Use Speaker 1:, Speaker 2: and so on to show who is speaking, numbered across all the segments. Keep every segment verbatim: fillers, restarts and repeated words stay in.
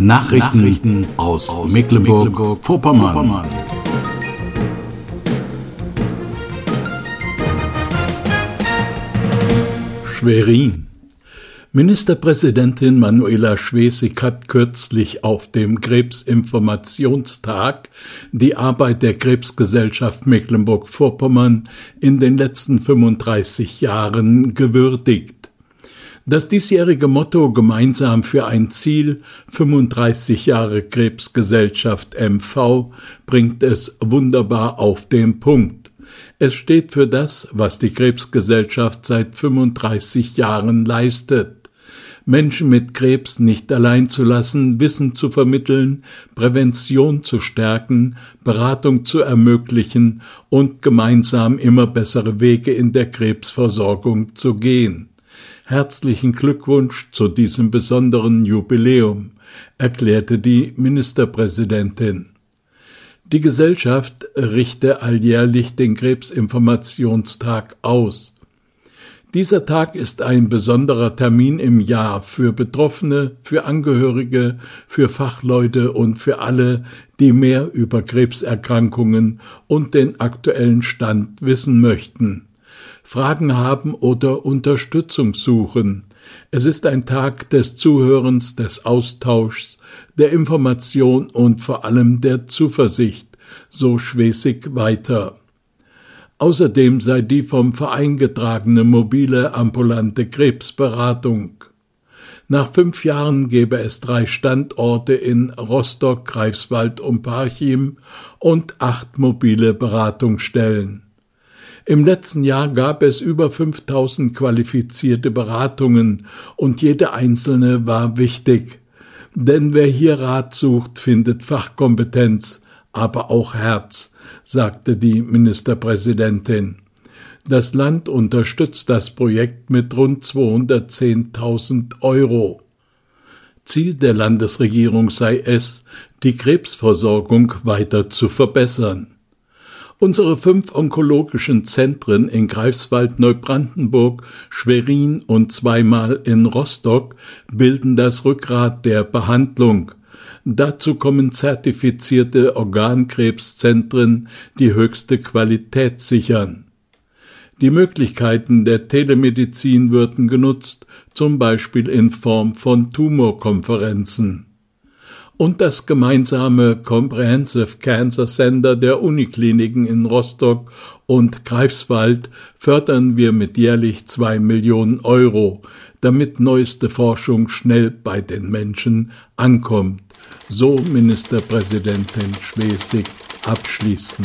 Speaker 1: Nachrichten, Nachrichten aus, aus Mecklenburg-Vorpommern. Schwerin. Ministerpräsidentin Manuela Schwesig hat kürzlich auf dem Krebsinformationstag die Arbeit der Krebsgesellschaft Mecklenburg-Vorpommern in den letzten fünfunddreißig Jahren gewürdigt. Das diesjährige Motto Gemeinsam für ein Ziel, fünfunddreißig Jahre Krebsgesellschaft M V, bringt es wunderbar auf den Punkt. Es steht für das, was die Krebsgesellschaft seit fünfunddreißig Jahren leistet. Menschen mit Krebs nicht allein zu lassen, Wissen zu vermitteln, Prävention zu stärken, Beratung zu ermöglichen und gemeinsam immer bessere Wege in der Krebsversorgung zu gehen. Herzlichen Glückwunsch zu diesem besonderen Jubiläum, erklärte die Ministerpräsidentin. Die Gesellschaft richte alljährlich den Krebsinformationstag aus. Dieser Tag ist ein besonderer Termin im Jahr für Betroffene, für Angehörige, für Fachleute und für alle, die mehr über Krebserkrankungen und den aktuellen Stand wissen möchten, Fragen haben oder Unterstützung suchen. Es ist ein Tag des Zuhörens, des Austauschs, der Information und vor allem der Zuversicht, so Schwesig weiter. Außerdem sei die vom Verein getragene mobile ambulante Krebsberatung. Nach fünf Jahren gebe es drei Standorte in Rostock, Greifswald und Parchim und acht mobile Beratungsstellen. Im letzten Jahr gab es über fünftausend qualifizierte Beratungen und jede einzelne war wichtig. Denn wer hier Rat sucht, findet Fachkompetenz, aber auch Herz, sagte die Ministerpräsidentin. Das Land unterstützt das Projekt mit rund zweihundertzehntausend Euro. Ziel der Landesregierung sei es, die Krebsversorgung weiter zu verbessern. Unsere fünf onkologischen Zentren in Greifswald, Neubrandenburg, Schwerin und zweimal in Rostock bilden das Rückgrat der Behandlung. Dazu kommen zertifizierte Organkrebszentren, die höchste Qualität sichern. Die Möglichkeiten der Telemedizin würden genutzt, zum Beispiel in Form von Tumorkonferenzen. Und das gemeinsame Comprehensive Cancer Center der Unikliniken in Rostock und Greifswald fördern wir mit jährlich zwei Millionen Euro, damit neueste Forschung schnell bei den Menschen ankommt, so Ministerpräsidentin Schwesig abschließend.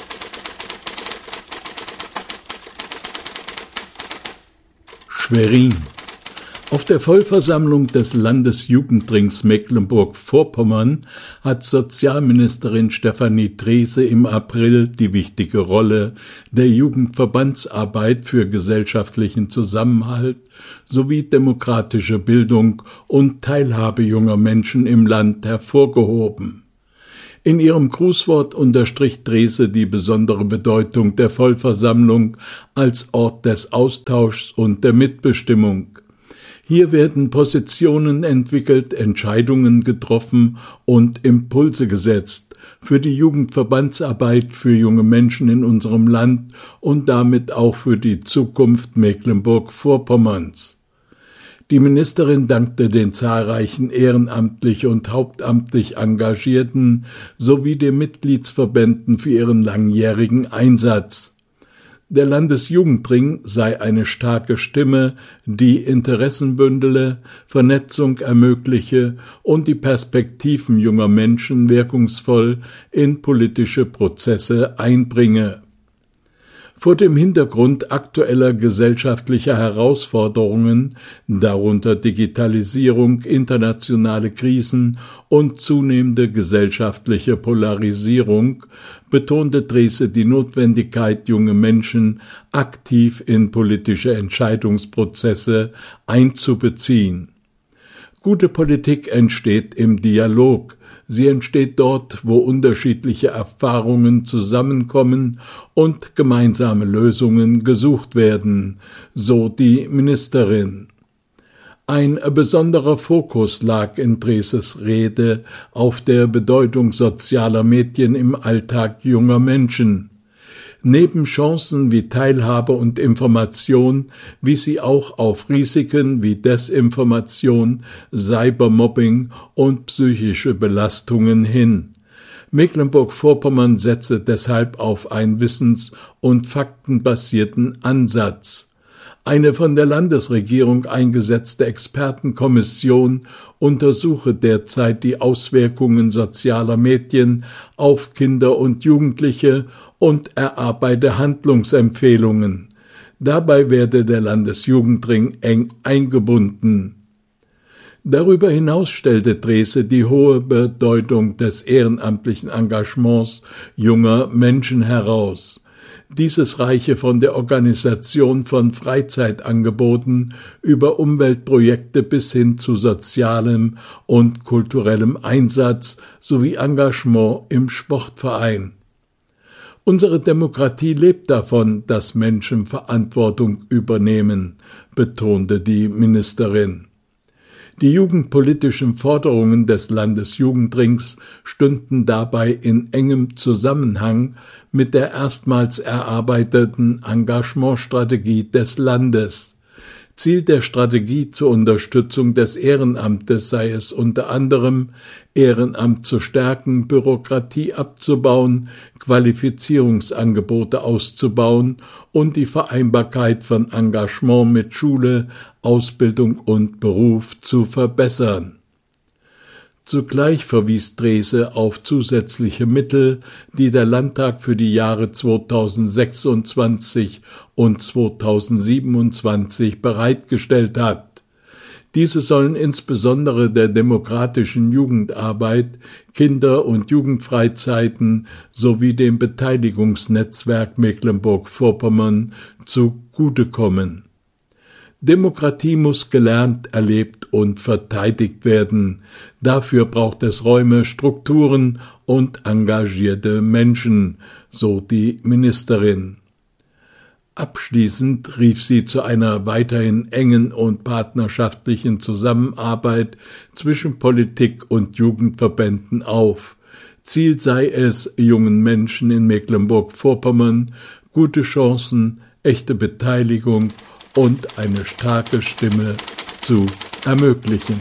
Speaker 1: Schwerin. Auf der Vollversammlung des Landesjugendrings Mecklenburg-Vorpommern hat Sozialministerin Stefanie Drese im April die wichtige Rolle der Jugendverbandsarbeit für gesellschaftlichen Zusammenhalt sowie demokratische Bildung und Teilhabe junger Menschen im Land hervorgehoben. In ihrem Grußwort unterstrich Drese die besondere Bedeutung der Vollversammlung als Ort des Austauschs und der Mitbestimmung. Hier werden Positionen entwickelt, Entscheidungen getroffen und Impulse gesetzt für die Jugendverbandsarbeit für junge Menschen in unserem Land und damit auch für die Zukunft Mecklenburg-Vorpommerns. Die Ministerin dankte den zahlreichen ehrenamtlich und hauptamtlich Engagierten sowie den Mitgliedsverbänden für ihren langjährigen Einsatz. Der Landesjugendring sei eine starke Stimme, die Interessen bündele, Vernetzung ermögliche und die Perspektiven junger Menschen wirkungsvoll in politische Prozesse einbringe. Vor dem Hintergrund aktueller gesellschaftlicher Herausforderungen, darunter Digitalisierung, internationale Krisen und zunehmende gesellschaftliche Polarisierung, betonte Drese die Notwendigkeit, junge Menschen aktiv in politische Entscheidungsprozesse einzubeziehen. Gute Politik entsteht im Dialog. Sie entsteht dort, wo unterschiedliche Erfahrungen zusammenkommen und gemeinsame Lösungen gesucht werden, so die Ministerin. Ein besonderer Fokus lag in Drees' Rede auf der Bedeutung sozialer Medien im Alltag junger Menschen. Neben Chancen wie Teilhabe und Information wies sie auch auf Risiken wie Desinformation, Cybermobbing und psychische Belastungen hin. Mecklenburg-Vorpommern setze deshalb auf einen wissens- und faktenbasierten Ansatz. Eine von der Landesregierung eingesetzte Expertenkommission untersuche derzeit die Auswirkungen sozialer Medien auf Kinder und Jugendliche und erarbeite Handlungsempfehlungen. Dabei werde der Landesjugendring eng eingebunden. Darüber hinaus stellte Drees die hohe Bedeutung des ehrenamtlichen Engagements junger Menschen heraus. Dieses reiche von der Organisation von Freizeitangeboten über Umweltprojekte bis hin zu sozialem und kulturellem Einsatz sowie Engagement im Sportverein. Unsere Demokratie lebt davon, dass Menschen Verantwortung übernehmen, betonte die Ministerin. Die jugendpolitischen Forderungen des Landesjugendrings stünden dabei in engem Zusammenhang mit der erstmals erarbeiteten Engagementstrategie des Landes. Ziel der Strategie zur Unterstützung des Ehrenamtes sei es unter anderem, Ehrenamt zu stärken, Bürokratie abzubauen, Qualifizierungsangebote auszubauen und die Vereinbarkeit von Engagement mit Schule, Ausbildung und Beruf zu verbessern. Zugleich verwies Drees auf zusätzliche Mittel, die der Landtag für die Jahre zweitausendsechsundzwanzig und zweitausendsiebenundzwanzig bereitgestellt hat. Diese sollen insbesondere der demokratischen Jugendarbeit, Kinder- und Jugendfreizeiten sowie dem Beteiligungsnetzwerk Mecklenburg-Vorpommern zugutekommen. Demokratie muss gelernt, erlebt und verteidigt werden. Dafür braucht es Räume, Strukturen und engagierte Menschen, so die Ministerin. Abschließend rief sie zu einer weiterhin engen und partnerschaftlichen Zusammenarbeit zwischen Politik und Jugendverbänden auf. Ziel sei es, jungen Menschen in Mecklenburg-Vorpommern gute Chancen, echte Beteiligung und eine starke Stimme zu ermöglichen.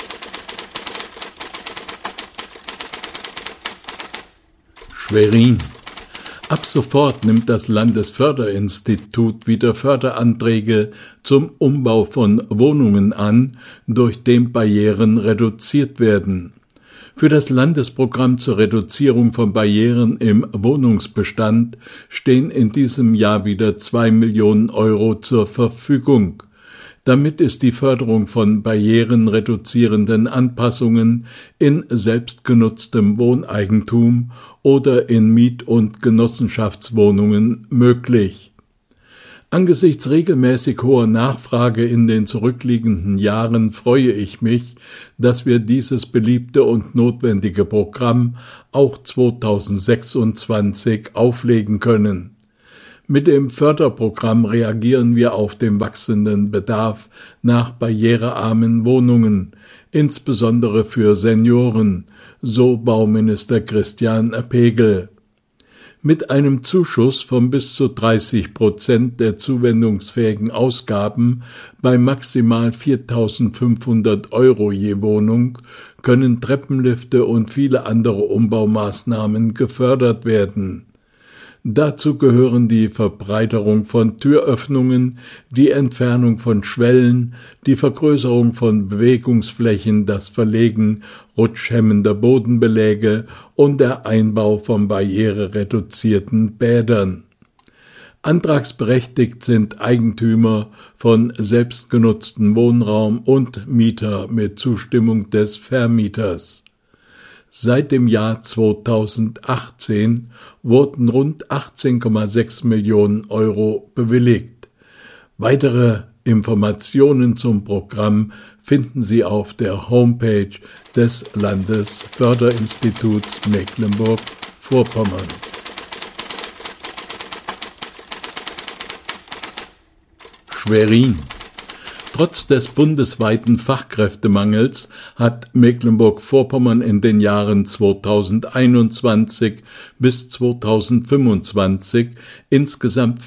Speaker 1: Schwerin. Ab sofort nimmt das Landesförderinstitut wieder Förderanträge zum Umbau von Wohnungen an, durch den Barrieren reduziert werden. Für das Landesprogramm zur Reduzierung von Barrieren im Wohnungsbestand stehen in diesem Jahr wieder zwei Millionen Euro zur Verfügung. Damit ist die Förderung von barrierenreduzierenden Anpassungen in selbstgenutztem Wohneigentum oder in Miet- und Genossenschaftswohnungen möglich. Angesichts regelmäßig hoher Nachfrage in den zurückliegenden Jahren freue ich mich, dass wir dieses beliebte und notwendige Programm auch zweitausendsechsundzwanzig auflegen können. Mit dem Förderprogramm reagieren wir auf den wachsenden Bedarf nach barrierearmen Wohnungen, insbesondere für Senioren, so Bauminister Christian Pegel. Mit einem Zuschuss von bis zu dreißig Prozent der zuwendungsfähigen Ausgaben bei maximal viertausendfünfhundert Euro je Wohnung können Treppenlifte und viele andere Umbaumaßnahmen gefördert werden. Dazu gehören die Verbreiterung von Türöffnungen, die Entfernung von Schwellen, die Vergrößerung von Bewegungsflächen, das Verlegen rutschhemmender Bodenbeläge und der Einbau von barrierereduzierten Bädern. Antragsberechtigt sind Eigentümer von selbstgenutztem Wohnraum und Mieter mit Zustimmung des Vermieters. Seit dem Jahr zweitausendachtzehn wurden rund achtzehn Komma sechs Millionen Euro bewilligt. Weitere Informationen zum Programm finden Sie auf der Homepage des Landesförderinstituts Mecklenburg-Vorpommern. Schwerin. Trotz des bundesweiten Fachkräftemangels hat Mecklenburg-Vorpommern in den Jahren zweitausendeinundzwanzig bis zweitausendfünfundzwanzig insgesamt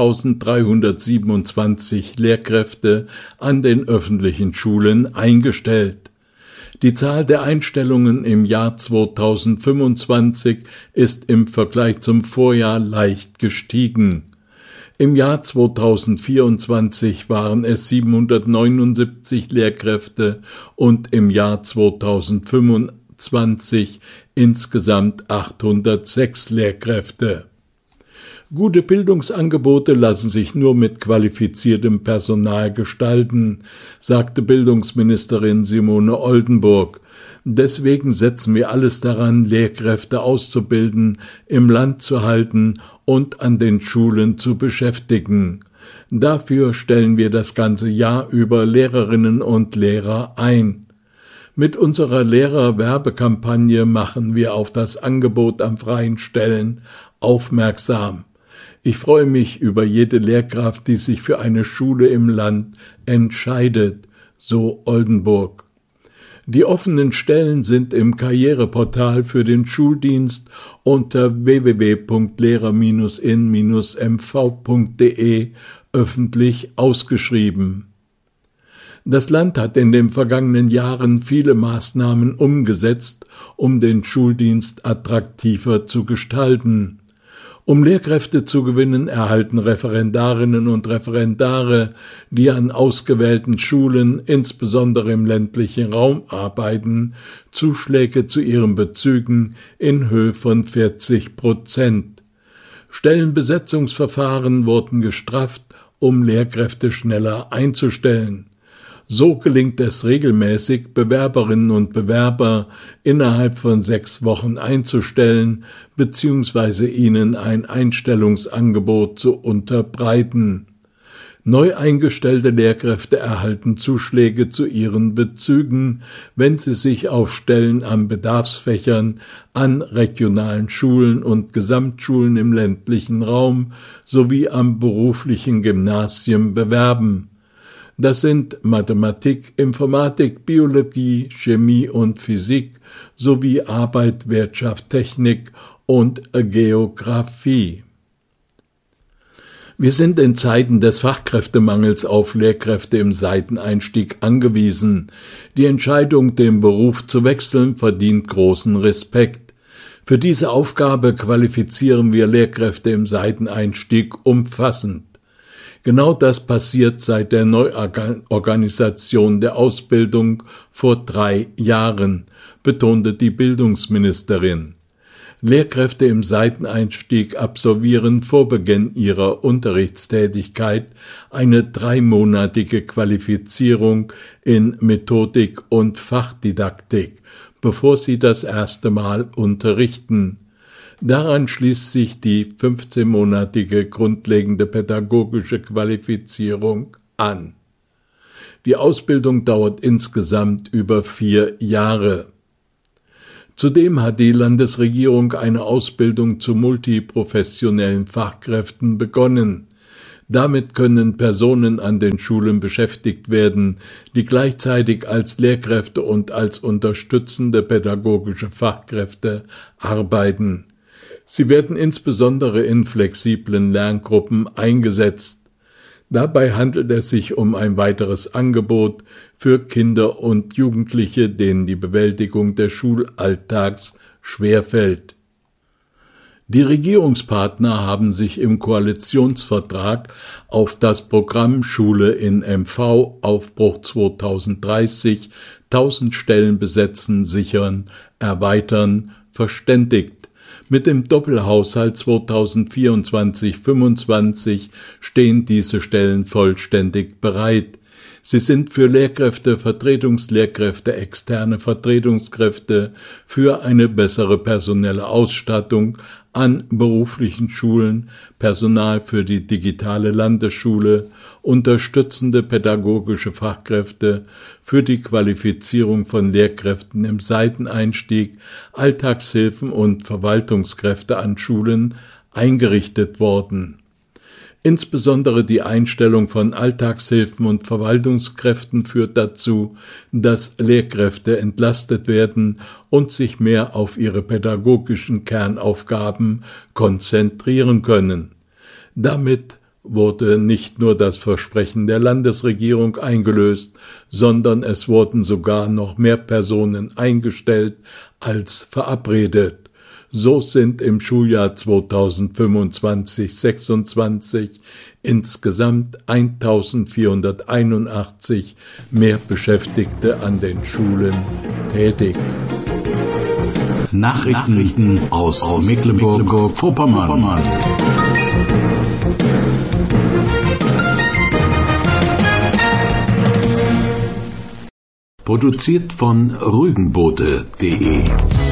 Speaker 1: viertausenddreihundertsiebenundzwanzig Lehrkräfte an den öffentlichen Schulen eingestellt. Die Zahl der Einstellungen im Jahr zweitausendfünfundzwanzig ist im Vergleich zum Vorjahr leicht gestiegen. Im Jahr zweitausendvierundzwanzig waren es siebenhundertneunundsiebzig Lehrkräfte und im Jahr zweitausendfünfundzwanzig insgesamt achthundertsechs Lehrkräfte. Gute Bildungsangebote lassen sich nur mit qualifiziertem Personal gestalten, sagte Bildungsministerin Simone Oldenburg. Deswegen setzen wir alles daran, Lehrkräfte auszubilden, im Land zu halten und an den Schulen zu beschäftigen. Dafür stellen wir das ganze Jahr über Lehrerinnen und Lehrer ein. Mit unserer Lehrerwerbekampagne machen wir auf das Angebot an freien Stellen aufmerksam. Ich freue mich über jede Lehrkraft, die sich für eine Schule im Land entscheidet, so Oldenburg. Die offenen Stellen sind im Karriereportal für den Schuldienst unter w w w punkt lehrer Bindestrich in Bindestrich m v punkt d e öffentlich ausgeschrieben. Das Land hat in den vergangenen Jahren viele Maßnahmen umgesetzt, um den Schuldienst attraktiver zu gestalten. Um Lehrkräfte zu gewinnen, erhalten Referendarinnen und Referendare, die an ausgewählten Schulen, insbesondere im ländlichen Raum, arbeiten, Zuschläge zu ihren Bezügen in Höhe von vierzig Prozent. Stellenbesetzungsverfahren wurden gestrafft, um Lehrkräfte schneller einzustellen. So gelingt es regelmäßig, Bewerberinnen und Bewerber innerhalb von sechs Wochen einzustellen bzw. ihnen ein Einstellungsangebot zu unterbreiten. Neu eingestellte Lehrkräfte erhalten Zuschläge zu ihren Bezügen, wenn sie sich auf Stellen an Bedarfsfächern, an regionalen Schulen und Gesamtschulen im ländlichen Raum sowie am beruflichen Gymnasium bewerben. Das sind Mathematik, Informatik, Biologie, Chemie und Physik sowie Arbeit, Wirtschaft, Technik und Geographie. Wir sind in Zeiten des Fachkräftemangels auf Lehrkräfte im Seiteneinstieg angewiesen. Die Entscheidung, den Beruf zu wechseln, verdient großen Respekt. Für diese Aufgabe qualifizieren wir Lehrkräfte im Seiteneinstieg umfassend. Genau das passiert seit der Neuorganisation der Ausbildung vor drei Jahren, betonte die Bildungsministerin. Lehrkräfte im Seiteneinstieg absolvieren vor Beginn ihrer Unterrichtstätigkeit eine dreimonatige Qualifizierung in Methodik und Fachdidaktik, bevor sie das erste Mal unterrichten. Daran schließt sich die fünfzehnmonatige grundlegende pädagogische Qualifizierung an. Die Ausbildung dauert insgesamt über vier Jahre. Zudem hat die Landesregierung eine Ausbildung zu multiprofessionellen Fachkräften begonnen. Damit können Personen an den Schulen beschäftigt werden, die gleichzeitig als Lehrkräfte und als unterstützende pädagogische Fachkräfte arbeiten. Sie werden insbesondere in flexiblen Lerngruppen eingesetzt. Dabei handelt es sich um ein weiteres Angebot für Kinder und Jugendliche, denen die Bewältigung des Schulalltags schwerfällt. Die Regierungspartner haben sich im Koalitionsvertrag auf das Programm Schule in M V Aufbruch zweitausenddreißig, tausend Stellen besetzen, sichern, erweitern, verständigt. Mit dem Doppelhaushalt zweitausendvierundzwanzig fünfundzwanzig stehen diese Stellen vollständig bereit. Sie sind für Lehrkräfte, Vertretungslehrkräfte, externe Vertretungskräfte, für eine bessere personelle Ausstattung an beruflichen Schulen, Personal für die digitale Landesschule, unterstützende pädagogische Fachkräfte, für die Qualifizierung von Lehrkräften im Seiteneinstieg, Alltagshilfen und Verwaltungskräfte an Schulen eingerichtet worden. Insbesondere die Einstellung von Alltagshilfen und Verwaltungskräften führt dazu, dass Lehrkräfte entlastet werden und sich mehr auf ihre pädagogischen Kernaufgaben konzentrieren können. Damit wurde nicht nur das Versprechen der Landesregierung eingelöst, sondern es wurden sogar noch mehr Personen eingestellt als verabredet. So sind im Schuljahr zweitausendfünfundzwanzig sechsundzwanzig insgesamt eintausendvierhunderteinundachtzig mehr Beschäftigte an den Schulen tätig.
Speaker 2: Nachrichten aus, aus Mecklenburg-Vorpommern. Produziert von Rügenbote punkt de